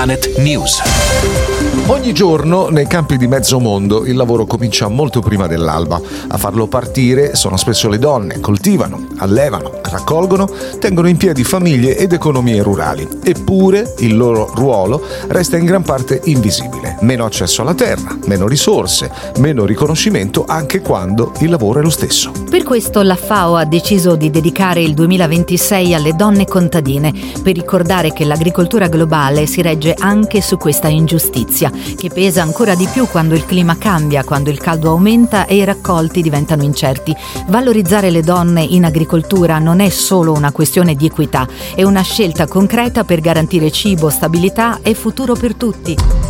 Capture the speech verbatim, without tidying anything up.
Planet News. Ogni giorno nei campi di mezzo mondo il lavoro comincia molto prima dell'alba. A farlo partire sono spesso le donne, coltivano, allevano, raccolgono, tengono in piedi famiglie ed economie rurali. Eppure il loro ruolo resta in gran parte invisibile. Meno accesso alla terra, meno risorse, meno riconoscimento anche quando il lavoro è lo stesso. Per questo la F A O ha deciso di dedicare il duemilaventisei alle donne contadine, per ricordare che l'agricoltura globale si regge anche su questa ingiustizia, che pesa ancora di più quando il clima cambia, quando il caldo aumenta e i raccolti diventano incerti. Valorizzare le donne in agricoltura non è solo una questione di equità, è una scelta concreta per garantire cibo, stabilità e futuro per tutti.